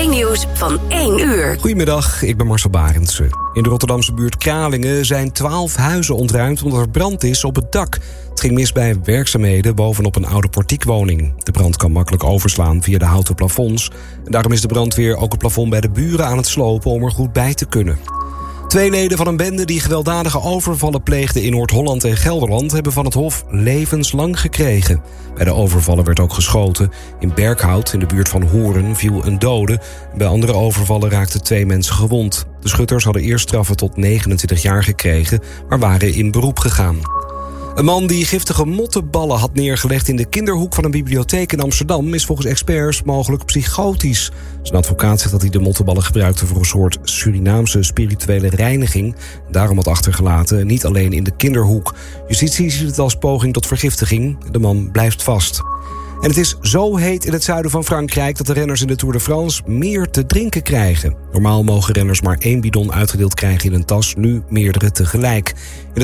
2-nieuws van 1 uur. Goedemiddag, ik ben Marcel Barendse. In de Rotterdamse buurt Kralingen zijn 12 huizen ontruimd omdat er brand is op het dak. Het ging mis bij werkzaamheden bovenop een oude portiekwoning. De brand kan makkelijk overslaan via de houten plafonds. En daarom is de brandweer ook het plafond bij de buren aan het slopen om er goed bij te kunnen. 2 leden van een bende die gewelddadige overvallen pleegde in Noord-Holland en Gelderland hebben van het Hof levenslang gekregen. Bij de overvallen werd ook geschoten. In Berkhout, in de buurt van Horen, viel een dode. Bij andere overvallen raakten 2 mensen gewond. De schutters hadden eerst straffen tot 29 jaar gekregen, maar waren in beroep gegaan. Een man die giftige mottenballen had neergelegd in de kinderhoek van een bibliotheek in Amsterdam is volgens experts mogelijk psychotisch. Zijn advocaat zegt dat hij de mottenballen gebruikte voor een soort Surinaamse spirituele reiniging. Daarom had achtergelaten, niet alleen in de kinderhoek. Justitie ziet het als poging tot vergiftiging. De man blijft vast. En het is zo heet in het zuiden van Frankrijk dat de renners in de Tour de France meer te drinken krijgen. Normaal mogen renners maar 1 bidon uitgedeeld krijgen in een tas, nu meerdere tegelijk.